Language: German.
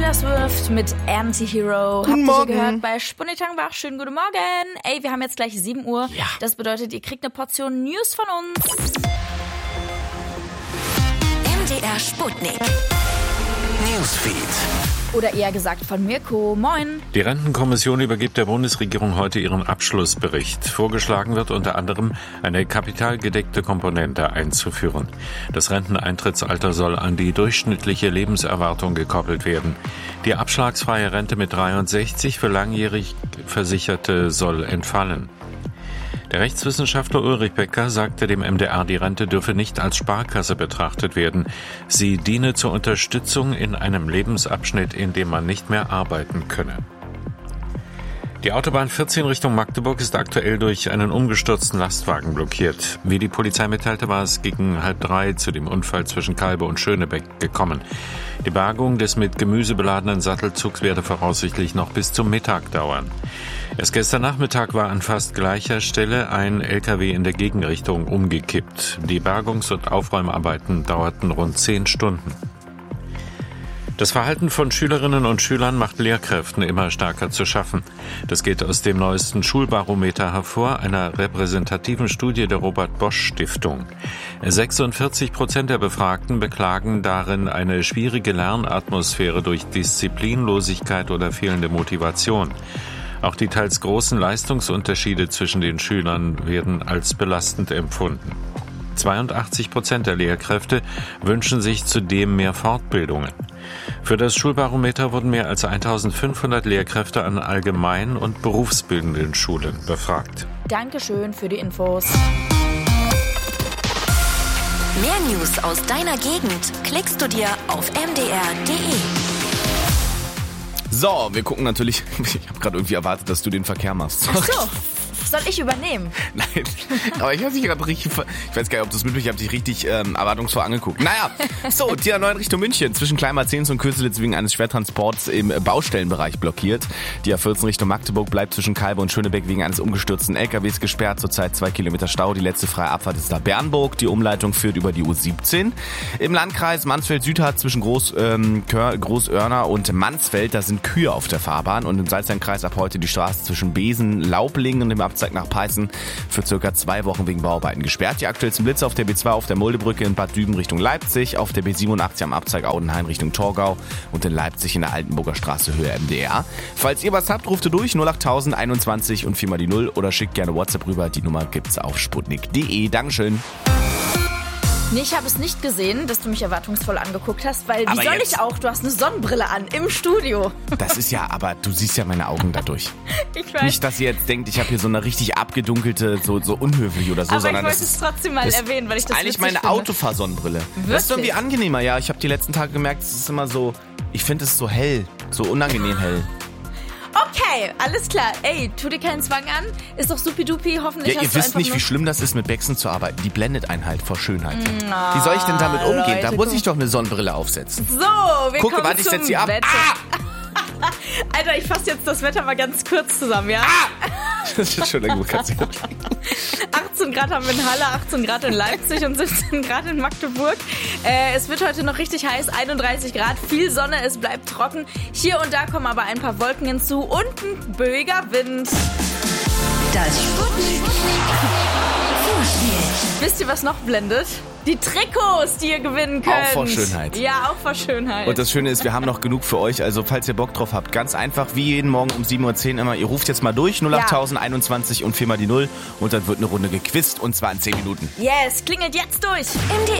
Taylor Swift mit Anti-Hero. Guten Morgen. Ihr gehört bei Spunni Tangbach. Schönen guten Morgen. Ey, wir haben jetzt gleich 7 Uhr. Ja. Das bedeutet, ihr kriegt eine Portion News von uns. MDR Sputnik. Newsfeed. Oder eher gesagt von Mirko. Moin. Die Rentenkommission übergibt der Bundesregierung heute ihren Abschlussbericht. Vorgeschlagen wird unter anderem, eine kapitalgedeckte Komponente einzuführen. Das Renteneintrittsalter soll an die durchschnittliche Lebenserwartung gekoppelt werden. Die abschlagsfreie Rente mit 63 für langjährig Versicherte soll entfallen. Der Rechtswissenschaftler Ulrich Becker sagte dem MDR, die Rente dürfe nicht als Sparkasse betrachtet werden. Sie diene zur Unterstützung in einem Lebensabschnitt, in dem man nicht mehr arbeiten könne. Die Autobahn 14 Richtung Magdeburg ist aktuell durch einen umgestürzten Lastwagen blockiert. Wie die Polizei mitteilte, war es gegen 2:30 zu dem Unfall zwischen Kalbe und Schönebeck gekommen. Die Bergung des mit Gemüse beladenen Sattelzugs werde voraussichtlich noch bis zum Mittag dauern. Erst gestern Nachmittag war an fast gleicher Stelle ein LKW in der Gegenrichtung umgekippt. Die Bergungs- und Aufräumarbeiten dauerten rund 10 Stunden. Das Verhalten von Schülerinnen und Schülern macht Lehrkräften immer stärker zu schaffen. Das geht aus dem neuesten Schulbarometer hervor, einer repräsentativen Studie der Robert-Bosch-Stiftung. 46% der Befragten beklagen darin eine schwierige Lernatmosphäre durch Disziplinlosigkeit oder fehlende Motivation. Auch die teils großen Leistungsunterschiede zwischen den Schülern werden als belastend empfunden. 82% der Lehrkräfte wünschen sich zudem mehr Fortbildungen. Für das Schulbarometer wurden mehr als 1500 Lehrkräfte an allgemein- und berufsbildenden Schulen befragt. Dankeschön für die Infos. Mehr News aus deiner Gegend klickst du dir auf mdr.de. So, wir gucken natürlich, ich habe gerade irgendwie erwartet, dass du den Verkehr machst. Ach so. Soll ich übernehmen? Nein, aber ich weiß nicht gerade richtig, ich weiß gar nicht, ob du es mitbekommen hast, ich habe dich richtig erwartungsvoll angeguckt. Naja, so, die A9 Richtung München, zwischen Kleinmarzens und Köselitz wegen eines Schwertransports im Baustellenbereich blockiert. Die A14 Richtung Magdeburg bleibt zwischen Kalbe und Schönebeck wegen eines umgestürzten LKWs gesperrt, zurzeit 2 Kilometer Stau. Die letzte freie Abfahrt ist da Bernburg, die Umleitung führt über die U17. Im Landkreis Mansfeld-Süd zwischen Großörner und Mansfeld, da sind Kühe auf der Fahrbahn, und im Salzlandkreis ab heute die Straße zwischen Besen, Laublingen und dem Abzweig nach Peißen für circa 2 Wochen wegen Bauarbeiten gesperrt. Die aktuellsten Blitze auf der B2 auf der Muldebrücke in Bad Düben Richtung Leipzig, auf der B87 am Abzweig Audenheim Richtung Torgau und in Leipzig in der Altenburger Straße Höhe MDR. Falls ihr was habt, ruft ihr durch 08000 21 und 4 mal die 0 oder schickt gerne WhatsApp rüber. Die Nummer gibt's auf sputnik.de. Dankeschön. Nee, ich habe es nicht gesehen, dass du mich erwartungsvoll angeguckt hast, weil Aber wie soll jetzt- ich auch? Du hast eine Sonnenbrille an im Studio. Das ist ja, aber du siehst ja meine Augen dadurch. Ich weiß. Nicht, dass ihr jetzt denkt, ich habe hier so eine richtig abgedunkelte, so unhöflich oder so, Aber sondern ich das wollte es ist trotzdem mal das erwähnen, weil ich das eigentlich witzig meine finde. Autofahrsonnenbrille. Das ist irgendwie angenehmer, ja. Ich habe die letzten Tage gemerkt, es ist immer so, ich finde es so hell, so unangenehm hell. Okay, alles klar. Ey, tu dir keinen Zwang an. Ist doch supidupi. Hoffentlich Ja, hast ihr du wisst einfach nicht, nur... wie schlimm das ist, mit Baxen zu arbeiten. Die blendet einen halt vor Schönheit. Wie soll ich denn damit umgehen? Da Leute, muss ich doch eine Sonnenbrille aufsetzen. So, wir Gucke, kommen warte, ich zum setz sie ab. Wetter. Alter, ich fasse jetzt das Wetter mal ganz kurz zusammen, ja? Das ist schon eine gute Katze. 18 Grad haben wir in Halle, 18 Grad in Leipzig und 17 Grad in Magdeburg. Es wird heute noch richtig heiß, 31 Grad, viel Sonne, es bleibt trocken. Hier und da kommen aber ein paar Wolken hinzu und ein böiger Wind. Das Sputnik Vorspiel. Wisst ihr, was noch blendet? Die Trikots, die ihr gewinnen könnt. Auch vor Schönheit. Ja, auch vor Schönheit. Und das Schöne ist, wir haben noch genug für euch. Also falls ihr Bock drauf habt, ganz einfach, wie jeden Morgen um 7.10 Uhr immer, ihr ruft jetzt mal durch, 08000 21 und 4 mal die 0 und dann wird eine Runde gequizt und zwar in 10 Minuten. Yes, klingelt jetzt durch.